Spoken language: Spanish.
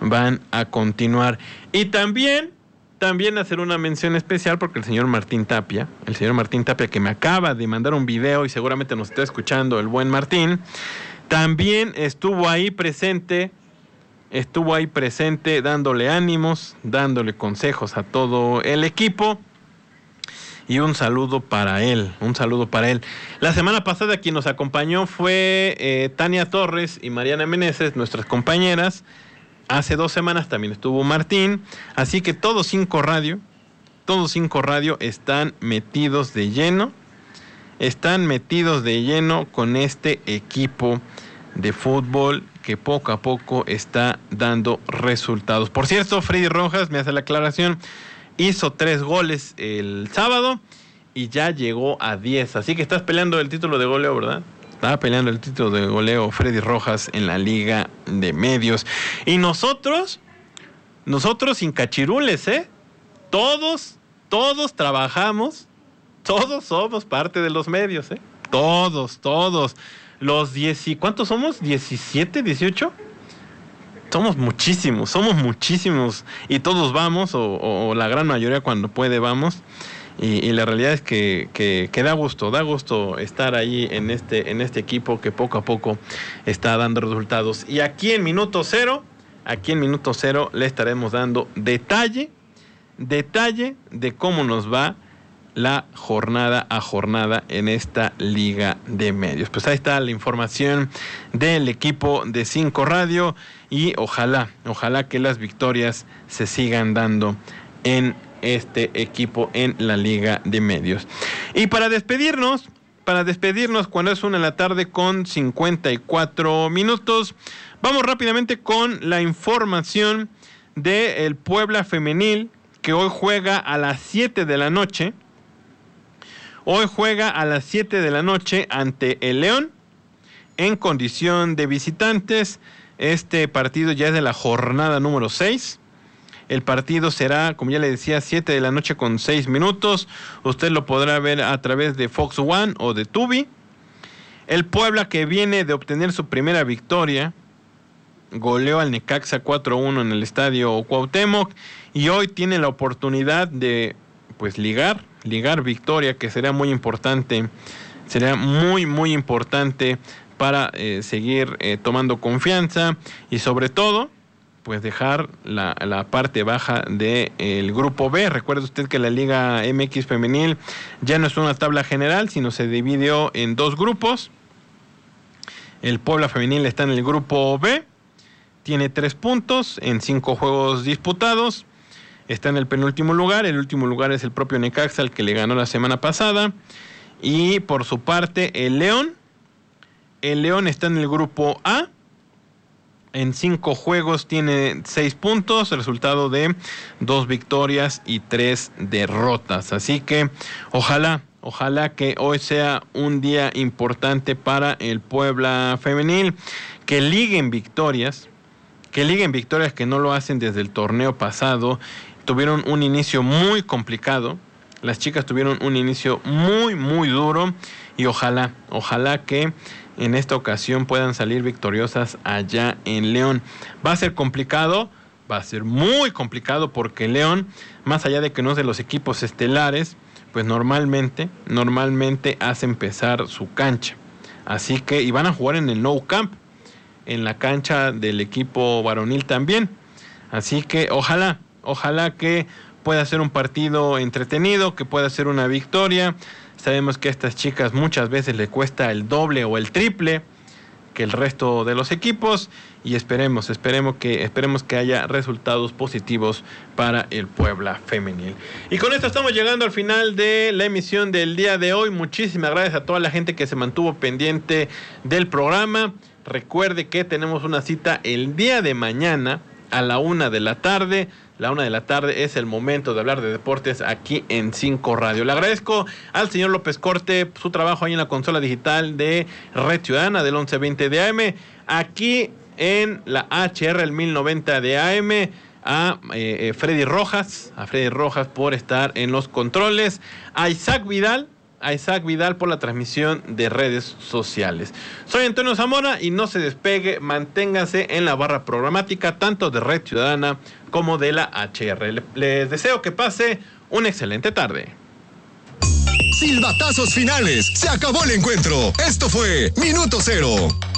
van a continuar. Y también hacer una mención especial porque el señor Martín Tapia, que me acaba de mandar un video y seguramente nos está escuchando el buen Martín, también estuvo ahí presente dándole ánimos, dándole consejos a todo el equipo. Y un saludo para él. La semana pasada quien nos acompañó fue Tania Torres y Mariana Meneses, nuestras compañeras. Hace 2 semanas también estuvo Martín. Así que todos 5 radio están metidos de lleno con este equipo de fútbol que poco a poco está dando resultados. Por cierto, Freddy Rojas me hace la aclaración. Hizo 3 goles el sábado y ya llegó a 10. Así que estás peleando el título de goleo, ¿verdad? Estaba peleando el título de goleo Freddy Rojas en la Liga de Medios. Y nosotros sin cachirules, ¿eh? Todos trabajamos, todos somos parte de los medios, ¿eh? Todos. Los 10, ¿cuántos somos? ¿17, 18? Somos muchísimos y todos vamos, o la gran mayoría cuando puede vamos, y la realidad es que da gusto estar ahí en este equipo que poco a poco está dando resultados. Y aquí en minuto cero le estaremos dando detalle de cómo nos va la jornada a jornada en esta Liga de Medios. Pues ahí está la información del equipo de 5 Radio y ojalá que las victorias se sigan dando en este equipo en la Liga de Medios. Y para despedirnos cuando es 1:54 p.m, vamos rápidamente con la información del Puebla Femenil, que hoy juega a las 7 de la noche. Hoy juega a las 7 de la noche ante el León en condición de visitantes. Este partido ya es de la jornada número 6. El partido será, como ya le decía, 7 de la noche con 6 minutos. Usted lo podrá ver a través de Fox One o de Tubi. El Puebla, que viene de obtener su primera victoria, goleó al Necaxa 4-1 en el estadio Cuauhtémoc y hoy tiene la oportunidad de ligar victoria, que será muy importante, muy importante para seguir tomando confianza y sobre todo pues dejar la parte baja del grupo B. Recuerde usted que la Liga MX femenil ya no es una tabla general, sino se dividió en 2 grupos. El Puebla femenil está en el grupo B, tiene 3 puntos en 5 juegos disputados. Está en el penúltimo lugar. El último lugar es el propio Necaxa, el que le ganó la semana pasada. Y por su parte, el León está en el grupo A. En 5 juegos tiene 6 puntos, resultado de 2 victorias y 3 derrotas. Así que ojalá que hoy sea un día importante para el Puebla femenil, que liguen victorias que no lo hacen desde el torneo pasado. Tuvieron un inicio muy complicado. Las chicas tuvieron un inicio muy duro y ojalá que en esta ocasión puedan salir victoriosas allá en León. Va a ser complicado, va a ser muy complicado porque León, más allá de que no es de los equipos estelares, pues normalmente hace empezar su cancha. Así que, y van a jugar en el Nou Camp, en la cancha del equipo varonil también. Así que ojalá que pueda ser un partido entretenido, que pueda ser una victoria. Sabemos que a estas chicas muchas veces le cuesta el doble o el triple que el resto de los equipos y esperemos que haya resultados positivos para el Puebla femenil. Y con esto estamos llegando al final de la emisión del día de hoy. Muchísimas gracias a toda la gente que se mantuvo pendiente del programa. Recuerde que tenemos una cita el día de mañana a la 1 de la tarde. La 1 de la tarde es el momento de hablar de deportes aquí en 5 Radio. Le agradezco al señor López Corte su trabajo ahí en la consola digital de Red Ciudadana del 1120 de AM. Aquí en la HR, el 1090 de AM, a Freddy Rojas por estar en los controles. A Isaac Vidal a Isaac Vidal por la transmisión de redes sociales. Soy Antonio Zamora y no se despegue, manténgase en la barra programática tanto de Red Ciudadana como de la HR. Les deseo que pase una excelente tarde. Silbatazos finales, se acabó el encuentro. Esto fue Minuto Cero.